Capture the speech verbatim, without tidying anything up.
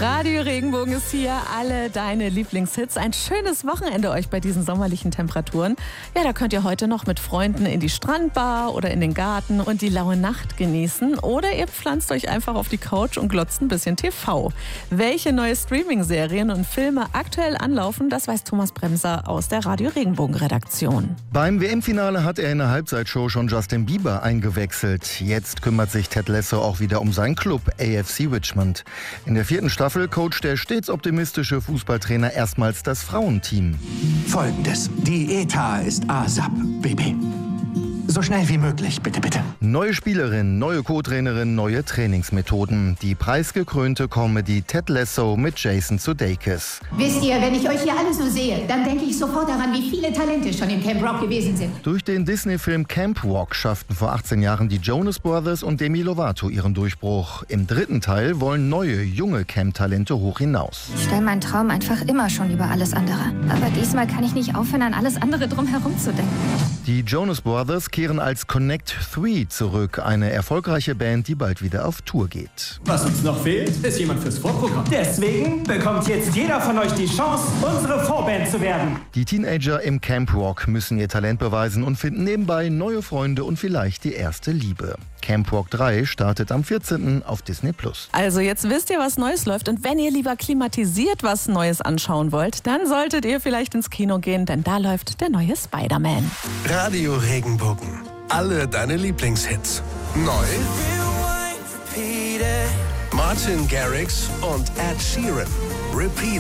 Radio Regenbogen ist hier, alle deine Lieblingshits. Ein schönes Wochenende euch bei diesen sommerlichen Temperaturen. Ja, da könnt ihr heute noch mit Freunden in die Strandbar oder in den Garten und die laue Nacht genießen. Oder ihr pflanzt euch einfach auf die Couch und glotzt ein bisschen T V. Welche neue Streaming-Serien und Filme aktuell anlaufen, das weiß Thomas Bremser aus der Radio Regenbogen Redaktion. Beim W M-Finale hat er in der Halbzeitshow schon Justin Bieber eingewechselt. Jetzt kümmert sich Ted Lasso auch wieder um seinen Club A F C Richmond. In der vierten Staffel coacht der stets optimistische Fußballtrainer erstmals das Frauenteam. Folgendes: Die E T A ist ASAP, Baby. So schnell wie möglich, bitte, bitte. Neue Spielerin, neue Co-Trainerin, neue Trainingsmethoden. Die preisgekrönte Comedy Ted Lasso mit Jason Sudeikis. Wisst ihr, wenn ich euch hier alle so sehe, dann denke ich sofort daran, wie viele Talente schon im Camp Rock gewesen sind. Durch den Disney-Film Camp Rock schafften vor achtzehn Jahren die Jonas Brothers und Demi Lovato ihren Durchbruch. Im dritten Teil wollen neue, junge Camp-Talente hoch hinaus. Ich stelle meinen Traum einfach immer schon über alles andere. Aber diesmal kann ich nicht aufhören, an alles andere drumherum zu denken. Die Jonas Brothers kehren als Connect drei zurück, eine erfolgreiche Band, die bald wieder auf Tour geht. Was uns noch fehlt, ist jemand fürs Vorprogramm. Deswegen bekommt jetzt jeder von euch die Chance, unsere Vorband zu werden. Die Teenager im Camp Rock müssen ihr Talent beweisen und finden nebenbei neue Freunde und vielleicht die erste Liebe. Camp Rock drei startet am vierzehnten auf Disney Plus. Also jetzt wisst ihr, was Neues läuft, und wenn ihr lieber klimatisiert was Neues anschauen wollt, dann solltet ihr vielleicht ins Kino gehen, denn da läuft der neue Spider-Man. Radio Regenbogen. Alle deine Lieblingshits. Neu: Martin Garrix und Ed Sheeran. Repeat